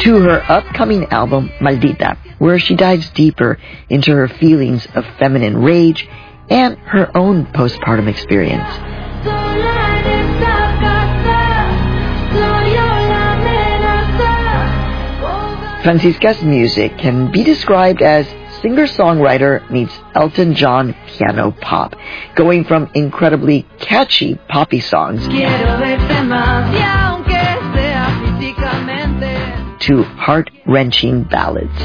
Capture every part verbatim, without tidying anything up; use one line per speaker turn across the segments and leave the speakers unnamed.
to her upcoming album, Maldita, where she dives deeper into her feelings of feminine rage and her own postpartum experience. Francisca's music can be described as singer-songwriter meets Elton John piano pop, going from incredibly catchy poppy songs to heart-wrenching ballads.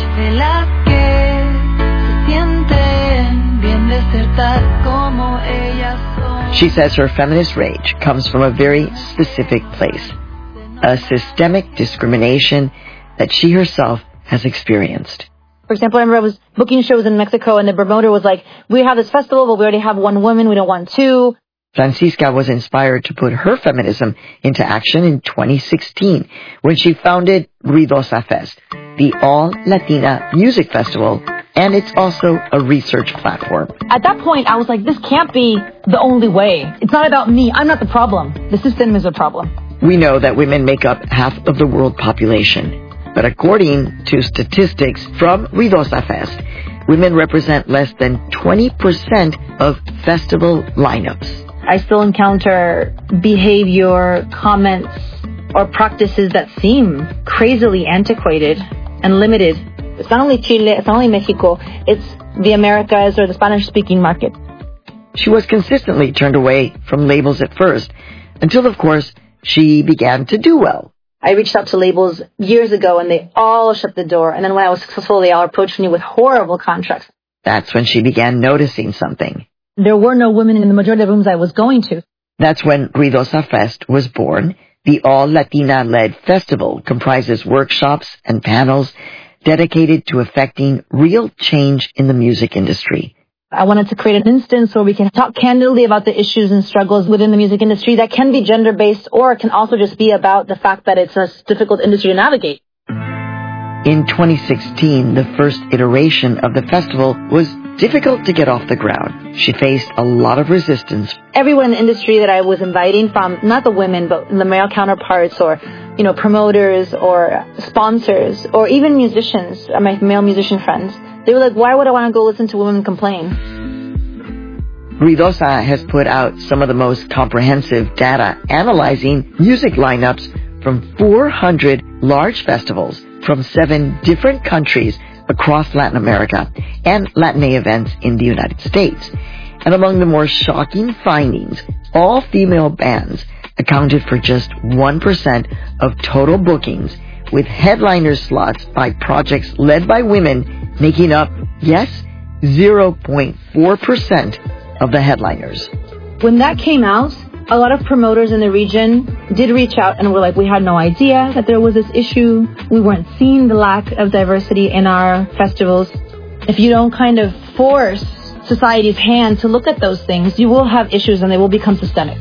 She says her feminist rage comes from a very specific place, a systemic discrimination that she herself has experienced.
For example, I remember I was booking shows in Mexico and the promoter was like, we have this festival, but we already have one woman, we don't want two.
Francisca was inspired to put her feminism into action in twenty sixteen when she founded Ruidosa Fest, the all-Latina music festival, and it's also a research platform.
At that point, I was like, this can't be the only way. It's not about me. I'm not the problem. The system is a problem.
We know that women make up half of the world population. But according to statistics from Ruidosa Fest, women represent less than twenty percent of festival lineups.
I still encounter behavior, comments, or practices that seem crazily antiquated and limited. It's not only Chile, it's not only Mexico, it's the Americas or the Spanish-speaking market.
She was consistently turned away from labels at first, until, of course, she began to do well.
I reached out to labels years ago and they all shut the door. And then when I was successful, they all approached me with horrible contracts.
That's when she began noticing something.
There were no women in the majority of rooms I was going to.
That's when Ruidosa Fest was born. The all-Latina-led festival comprises workshops and panels dedicated to effecting real change in the music industry.
I wanted to create an instance where we can talk candidly about the issues and struggles within the music industry that can be gender-based or it can also just be about the fact that it's a difficult industry to navigate.
In twenty sixteen, the first iteration of the festival was difficult to get off the ground. She faced a lot of resistance.
Everyone in the industry that I was inviting from, not the women, but the male counterparts or, you know, promoters or sponsors or even musicians, my male musician friends, they were like, why would I want to go listen to women complain?
Ruidosa has put out some of the most comprehensive data analyzing music lineups from four hundred large festivals from seven different countries across Latin America and Latinay events in the United States. And among the more shocking findings, all female bands accounted for just one percent of total bookings, with headliner slots by projects led by women making up, yes, zero point four percent of the headliners.
When that came out, a lot of promoters in the region did reach out and were like, we had no idea that there was this issue. We weren't seeing the lack of diversity in our festivals. If you don't kind of force society's hand to look at those things, you will have issues and they will become systemic.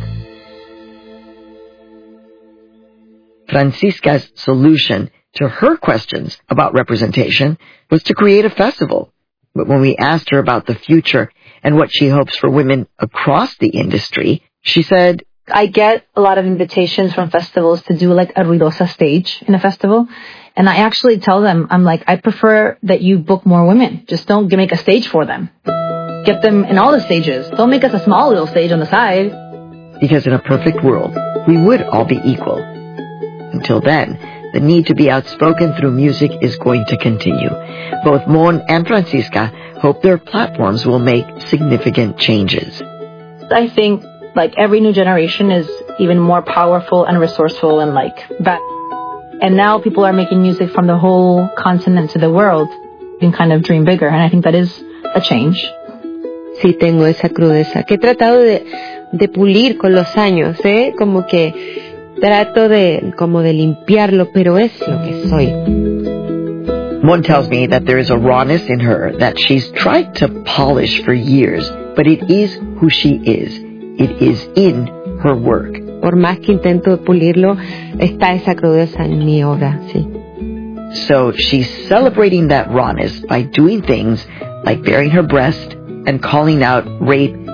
Francisca's solution to her questions about representation was to create a festival. But when we asked her about the future and what she hopes for women across the industry, she said,
I get a lot of invitations from festivals to do like a Ruidosa stage in a festival. And I actually tell them, I'm like, I prefer that you book more women. Just don't make a stage for them. Get them in all the stages. Don't make us a small little stage on the side.
Because in a perfect world, we would all be equal. Until then, the need to be outspoken through music is going to continue. Both Mon and Francisca hope their platforms will make significant changes.
I think like every new generation is even more powerful and resourceful and like that. And now people are making music from the whole continent to the world. You can kind of dream bigger. And I think that is a change.
Sí, tengo esa crudeza que he tratado de, de pulir con los años, ¿eh? Como que trato de, como de limpiarlo, pero es lo que soy.
Mon tells me that there is a rawness in her that she's tried to polish for years, but it is who she is. It is in her work.
Por más que intento pulirlo, está esa crudeza en mi obra, sí.
So she's celebrating that rawness by doing things like baring her breast and calling out rape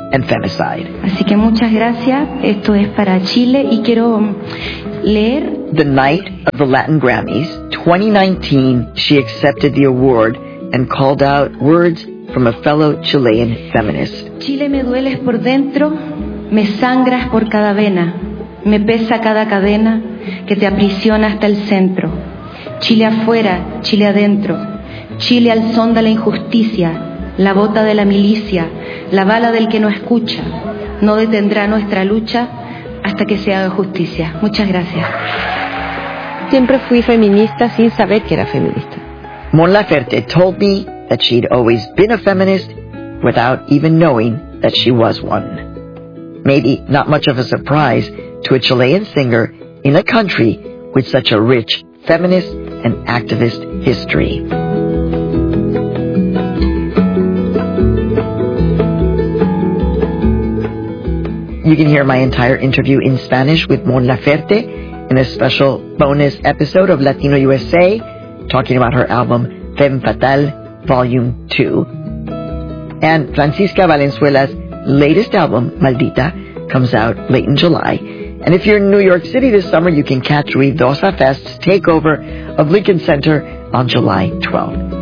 and femicide.
Así que muchas gracias. Esto es para Chile y quiero leer.
The night of the Latin Grammys, twenty nineteen, she accepted the award and called out words from a fellow Chilean feminist.
Chile, me dueles por dentro, me sangras por cada vena, me pesa cada cadena que te aprisiona hasta el centro. Chile afuera, Chile adentro, Chile al son de la injusticia, la bota de la milicia, la bala del que no escucha, no detendrá nuestra lucha hasta que se haga justicia. Muchas gracias.
Siempre fui feminista sin saber que era feminista.
Mon Laferte told me that she'd always been a feminist without even knowing that she was one. Maybe not much of a surprise to a Chilean singer in a country with such a rich feminist and activist history. You can hear my entire interview in Spanish with Mon Laferte in a special bonus episode of Latino U S A, talking about her album Femme Fatale Volume two. And Francisca Valenzuela's latest album, Maldita, comes out late in July. And if you're in New York City this summer, you can catch Ruidosa Fest's takeover of Lincoln Center on July twelfth.